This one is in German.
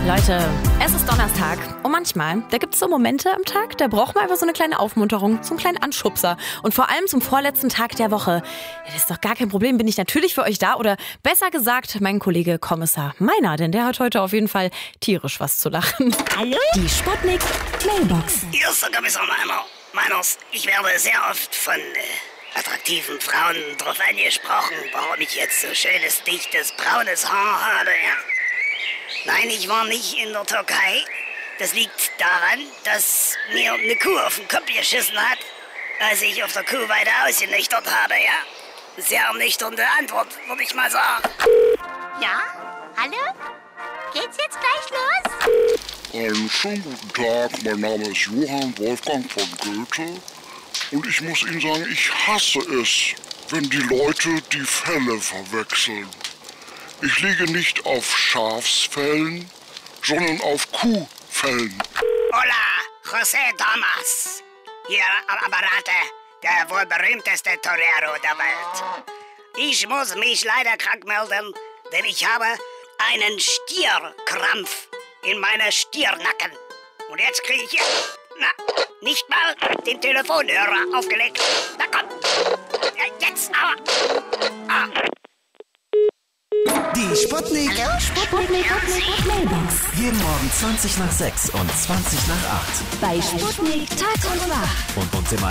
Leute, es ist Donnerstag und manchmal, da gibt es so Momente am Tag, da braucht man einfach so eine kleine Aufmunterung, so einen kleinen Anschubser. Und vor allem zum vorletzten Tag der Woche. Ja, das ist doch gar kein Problem, bin ich natürlich für euch da. Oder besser gesagt, mein Kollege Kommissar Meiner, denn der hat heute auf jeden Fall tierisch was zu lachen. Hallo? Die Sputnik Mailbox. Hier ist der Kommissar Meiners. Ich werde sehr oft von attraktiven Frauen darauf angesprochen, warum ich jetzt so schönes, dichtes, braunes Haar habe, ja? Nein, ich war nicht in der Türkei. Das liegt daran, dass mir eine Kuh auf den Kopf geschissen hat, als ich auf der Kuhweide ausgenüchtert habe, ja? Sehr ernüchternde Antwort, würde ich mal sagen. Ja? Hallo? Geht's jetzt gleich los? Einen schönen guten Tag, mein Name ist Johann Wolfgang von Goethe und ich muss Ihnen sagen, ich hasse es, wenn die Leute die Felle verwechseln. Ich liege nicht auf Schafsfällen, sondern auf Kuhfällen. Hola, José Thomas. Hier am Apparate, der wohl berühmteste Torero der Welt. Ich muss mich leider krank melden, denn ich habe einen Stierkrampf in meiner Stirnacken. Und jetzt kriege ich hier, nicht mal den Telefonhörer aufgelegt. Na komm, ja, jetzt aber. Die Sputnik. Hallo? Sputnik Mailbox. Jeden Morgen 20 nach 6 und 20 nach 8. Bei Sputnik Tag und Nacht. Und uns immer